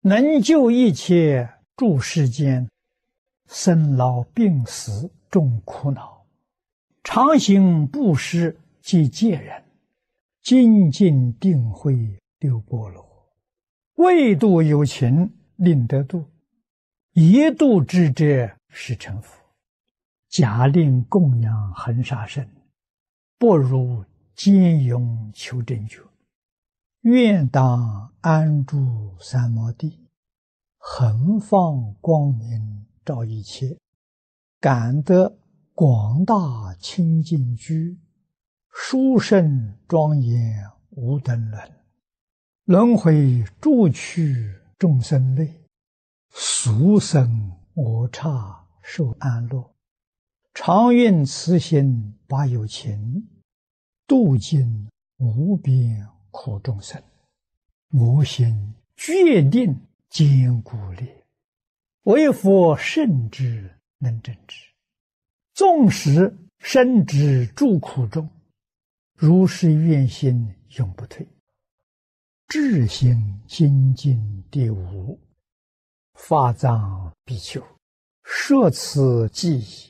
能救一切诸世间，生老病死众苦恼，常行布施济戒人，精进定慧六波罗，为度有情令得度，一度之者是成佛。假令供养恒沙身，不如坚勇求真觉。愿当安住三摩地，恒放光明照一切，感得广大清净居，殊胜庄严无等伦。轮回诸趣众生类，俗生我刹受安乐。常愿慈心把有情，度尽无边苦众生。我心决定坚固烈，为佛圣之能证之。纵使身之诸苦中，如是愿心永不退。至心精进第五，法藏比丘，摄此记忆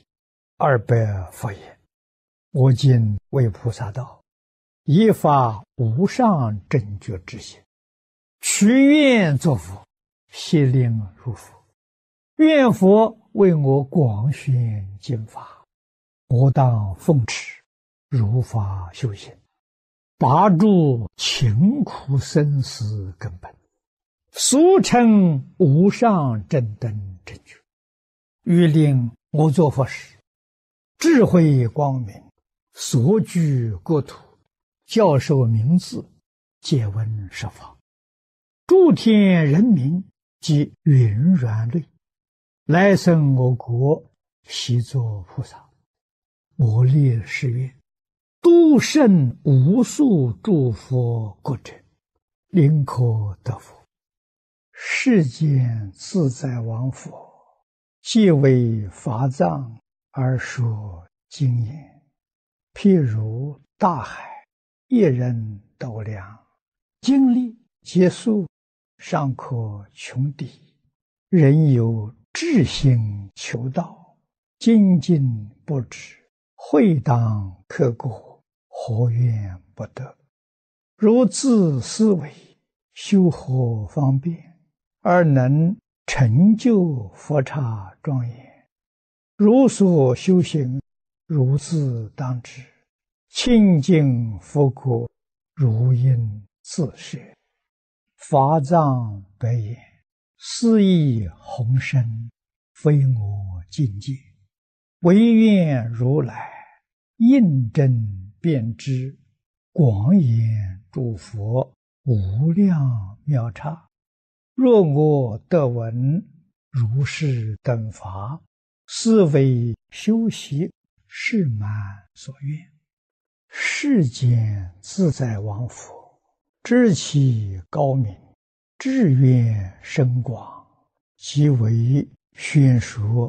200佛言：我今为菩萨道，以发无上正觉之心，许愿作佛，悉令入佛。愿佛为我广宣经法，我当奉持，如法修行，拔除勤苦生死根本，俗称无上正等正觉。欲令我作佛时，智慧光明，所居国土，教授名字，借闻十法，诸天人民及云软类，来生我国，悉作菩萨。我立誓愿，度胜无数诸佛国者，临可得佛。世间自在王佛，皆为法藏而说经言，譬如大海，一人斗量，经历结束，尚可穷底。人有至心求道，精进不止，会当刻过，何怨不得？如自思维，修何方便，而能成就佛刹庄严？如所修行，如自当知，清净佛国，如应自摄。法藏白言：斯亦宏深，非我境界，唯愿如来印证遍知，广演诸佛无量妙刹。若我得闻如是等法，斯为修习誓满所愿。世间自在王佛，知其高明，志愿深广，即为宣说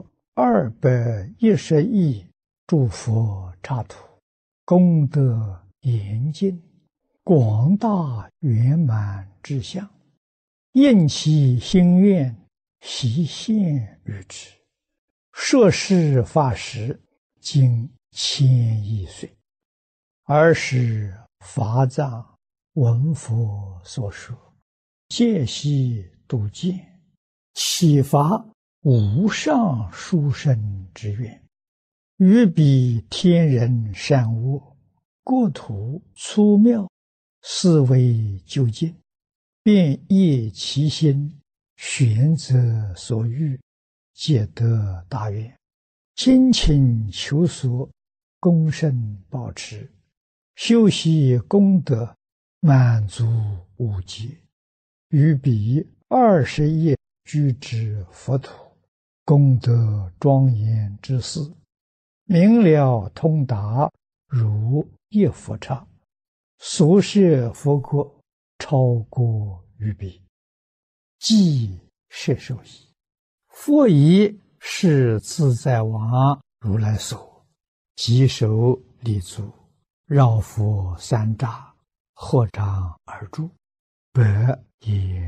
210亿诸佛刹土，功德严尽，广大圆满之相，应其心愿，悉现于之。摄事法时，经1000亿岁。尔时法藏闻佛所说，戒悉度见，启发无上殊胜之愿，于彼天人善恶，国土粗妙，思维究竟，便业其心，选择所欲，皆得大愿，精勤求索，功胜保持，修习功德，满足无极。于彼20亿居之佛土，功德庄严之事，明了通达，如一佛刹。所摄佛国，超过于彼，即摄受矣。佛以是自在王如来所，即手立足，绕佛3匝，合掌而住，白也